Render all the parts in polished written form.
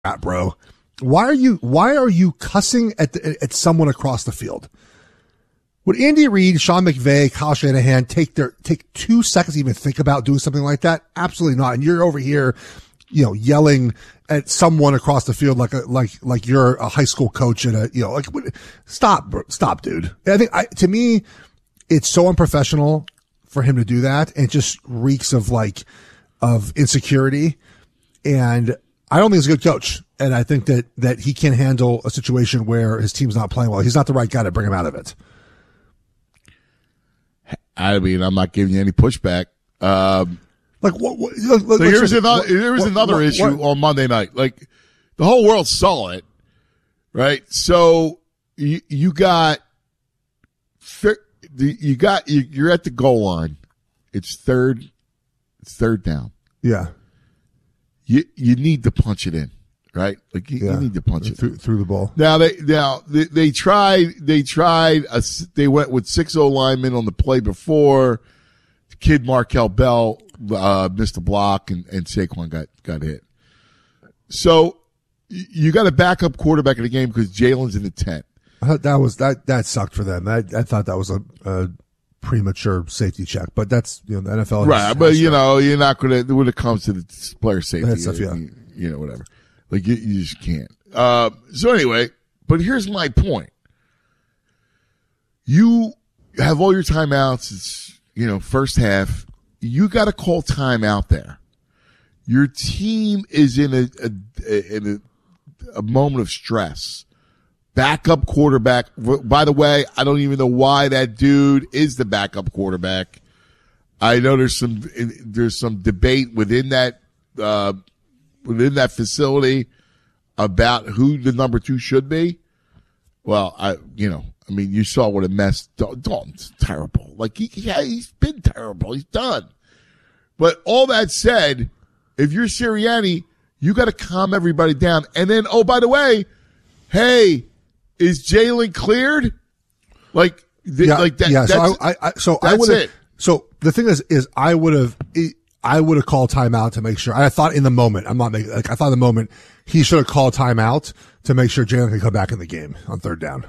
at, bro. Why are you cussing at someone across the field? Would Andy Reid, Sean McVay, Kyle Shanahan take 2 seconds to even think about doing something like that? Absolutely not. And you're over here, yelling at someone across the field like you're a high school coach and stop, dude. I think to me, it's so unprofessional for him to do that, and it just reeks of insecurity. And I don't think he's a good coach. And I think that he can handle a situation where his team's not playing well. He's not the right guy to bring him out of it. I mean, I'm not giving you any pushback. So here's another issue on Monday night. Like, the whole world saw it, right? So you're at the goal line. It's third down. Yeah. You need to punch it in, right? Like you need to punch it through the ball. Now they tried. They went with 6 linemen on the play before. The kid Markel Bell missed a block and Saquon got hit. So you got a backup quarterback in the game because Jalen's in the tent. That sucked for them. I thought that was a premature safety check, but that's the NFL. Right, but you're not gonna when it comes to the player safety that stuff. Yeah, whatever. Like you just can't. So anyway, but here's my point. You have all your timeouts. It's first half. You got to call timeout there. Your team is in a moment of stress. Backup quarterback. By the way, I don't even know why that dude is the backup quarterback. I know there's some debate within that facility about who the number 2 should be. Well, you saw what a mess. Dalton's terrible. Like he's been terrible. He's done. But all that said, if you're Sirianni, you got to calm everybody down. And then, oh, by the way, hey, is Jalen cleared? Like that? Yeah. That's it. So the thing is I would have called timeout to make sure. I thought in the moment, I thought in the moment he should have called timeout to make sure Jalen could come back in the game on third down.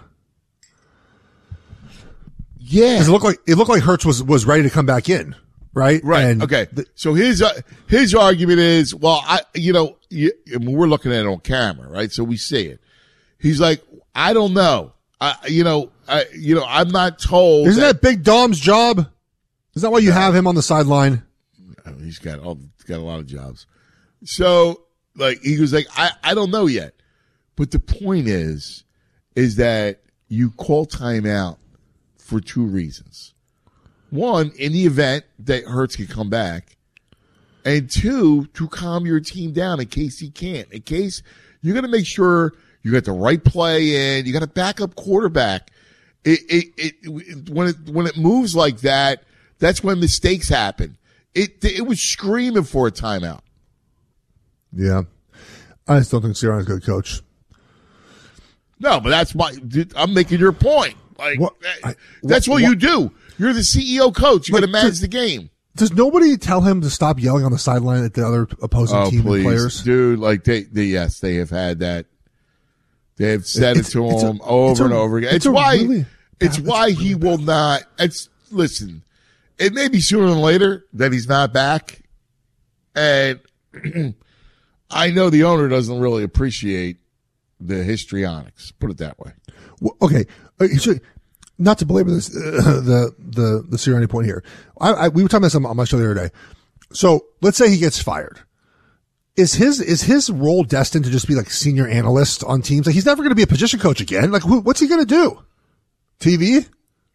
Yeah, because it looked like Hurts was ready to come back in, right? Right. And okay. So his argument is, well, we're looking at it on camera, right? So we see it. He's like, I don't know. I'm not told. Isn't that Big Dom's job? Is that why you have him on the sideline? He's got a lot of jobs. So he was like, I don't know yet. But the point is that you call timeout for 2 reasons. One, in the event that Hurts can come back. And 2, to calm your team down in case he can't. In case you're going to make sure you got the right play in. You got a backup quarterback. When it moves like that, that's when mistakes happen. It was screaming for a timeout. Yeah. I just don't think Sirianni's a good coach. No, but I'm making your point. That's what you do. You're the CEO coach. You got to manage the game. Does nobody tell him to stop yelling on the sideline at the other opposing team and players? Dude, yes, they have had that. They have said it to him over and over again. It's why he will not. Listen, it may be sooner than later that he's not back. And I know the owner doesn't really appreciate the histrionics. Put it that way. Well, okay. Not to belabor this, the Sirianni point here. We were talking about this on my show the other day. So let's say he gets fired. Is his role destined to just be like senior analyst on teams? Like he's never going to be a position coach again. Like what's he going to do? TV?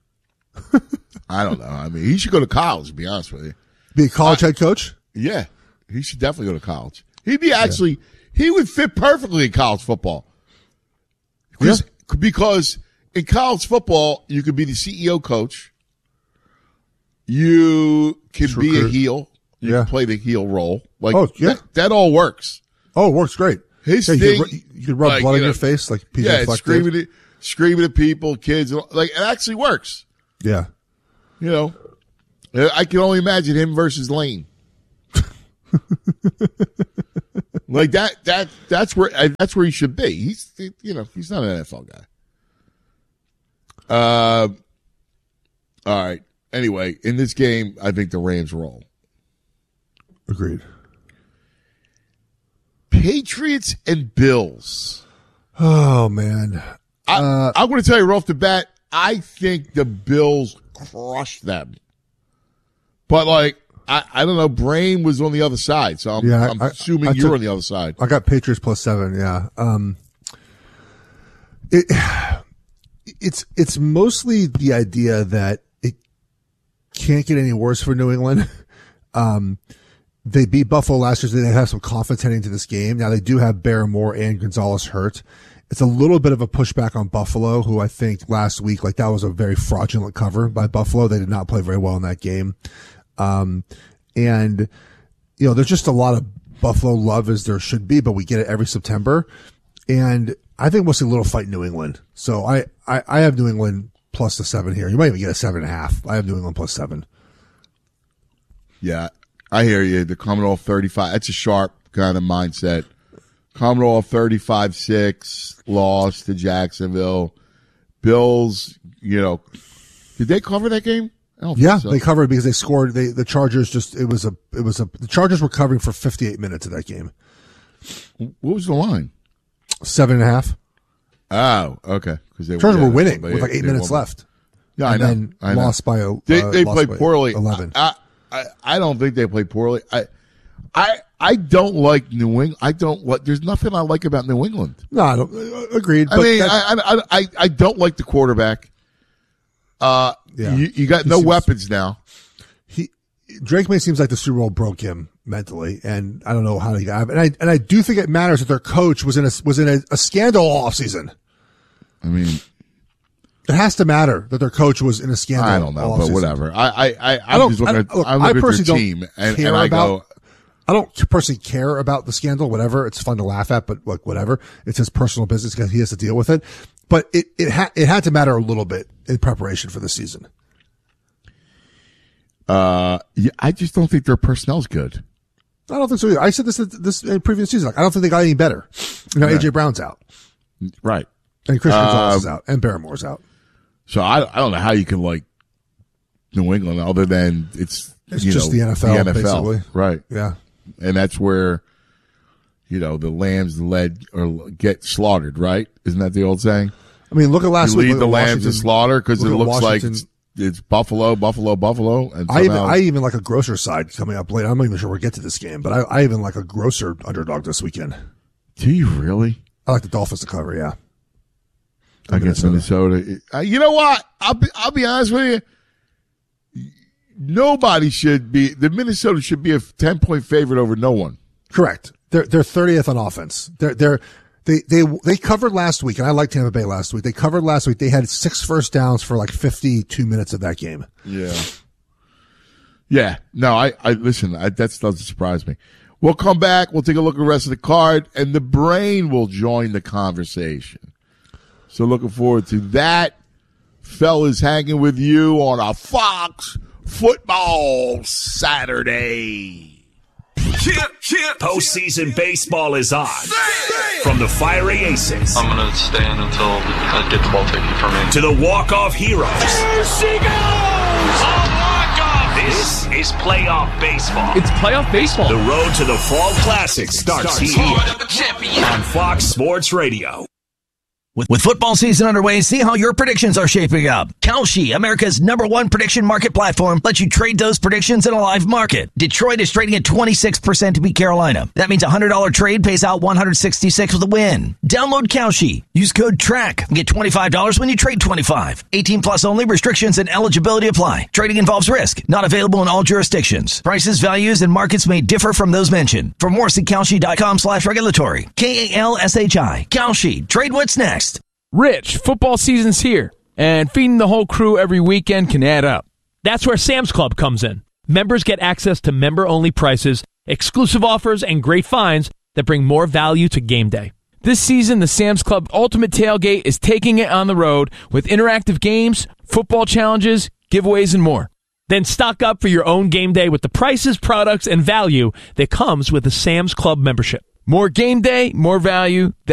I don't know. I mean, he should go to college, to be honest with you. Be a college head coach? Yeah. He should definitely go to college. He would fit perfectly in college football. Because in college football, you could be the CEO coach. You can be a heel. You can play the heel role. That all works. Oh, it works great. His thing, you could rub blood on your face like PJ Fleck did. Screaming at people, kids. Like, it actually works. Yeah. I can only imagine him versus Lane. Like that's where he should be. He's not an NFL guy. All right. Anyway, in this game, I think the Rams roll. Agreed. Patriots and Bills. Oh man. I'm going to tell you right off the bat, I think the Bills crushed them. But like, I don't know. Brain was on the other side, so I'm assuming you're on the other side. I got Patriots +7. Yeah. It's mostly the idea that it can't get any worse for New England. They beat Buffalo last year, so they have some confidence heading into this game. Now they do have Barrymore and Gonzalez hurt. It's a little bit of a pushback on Buffalo, who I think last week, like that was a very fraudulent cover by Buffalo. They did not play very well in that game. And there's just a lot of Buffalo love as there should be, but we get it every September. And I think we'll see a little fight in New England. So I have New England +7 here. You might even get a 7.5. I have New England +7. Yeah, I hear you. The Commodore 35. That's a sharp kind of mindset. Commodore 35-6 lost to Jacksonville. Bills, did they cover that game? Yeah, so. They covered because they scored. The Chargers the Chargers were covering for 58 minutes of that game. What was the line? 7.5. Oh, okay. Because they Chargers were winning with like 8 minutes left. Yeah, I know. And then lost by they played poorly. 11. I don't think they played poorly. I don't like New England. There's nothing I like about New England. No, I don't. Agreed. I don't like the quarterback. You got no weapons now. Drake May seems like the Super Bowl broke him mentally, and I don't know how he got. And I do think it matters that their coach was in a scandal all offseason. I mean, it has to matter that their coach was in a scandal. I don't know, but whatever. I'm just looking at their team, and I go. I don't personally care about the scandal, whatever. It's fun to laugh at, but like whatever. It's his personal business because he has to deal with it. But it had to matter a little bit in preparation for the season. I just don't think their personnel's good. I don't think so either. I said this in previous season. Like, I don't think they got any better. Right. AJ Brown's out. Right. And Christian Gonzalez is out. And Barrymore's out. So I don't know how you can like New England other than it's just the NFL, basically. Right. Yeah. And that's where, the lambs led or get slaughtered, right? Isn't that the old saying? I mean, look at last week. You lead the lambs to slaughter because it looks like it's Buffalo. And I even like a grocer side coming up later. I'm not even sure we'll get to this game, but I even like a grocer underdog this weekend. Do you really? I like the Dolphins to cover, yeah. Against Minnesota. You know what? I'll be honest with you. Nobody should be. The Minnesota should be a 10-point favorite over no one. Correct. They're 30th on offense. They covered last week, and I liked Tampa Bay last week. They covered last week. They had 6 first downs for like 52 minutes of that game. Yeah. Yeah. No, I listen. That doesn't surprise me. We'll come back. We'll take a look at the rest of the card, and the brain will join the conversation. So looking forward to that. Fellas hanging with you on a Fox Football Saturday. Postseason baseball is on. From the fiery aces. I'm going to stand until I get the ball taken from me. To the walk-off heroes. There she goes! A walk-off! This is playoff baseball. It's playoff baseball. The road to the Fall Classic starts here on Fox Sports Radio. With football season underway, see how your predictions are shaping up. Kalshi, America's #1 prediction market platform, lets you trade those predictions in a live market. Detroit is trading at 26% to beat Carolina. That means a $100 trade pays out $166 with a win. Download Kalshi. Use code TRACK and get $25 when you trade 25. 18 plus only. Restrictions and eligibility apply. Trading involves risk. Not available in all jurisdictions. Prices, values, and markets may differ from those mentioned. For more, see Kalshi.com/regulatory. KALSHI. Kalshi. Trade what's next. Rich, football season's here, and feeding the whole crew every weekend can add up. That's where Sam's Club comes in. Members get access to member-only prices, exclusive offers, and great finds that bring more value to game day. This season, the Sam's Club Ultimate Tailgate is taking it on the road with interactive games, football challenges, giveaways, and more. Then stock up for your own game day with the prices, products, and value that comes with a Sam's Club membership. More game day, more value.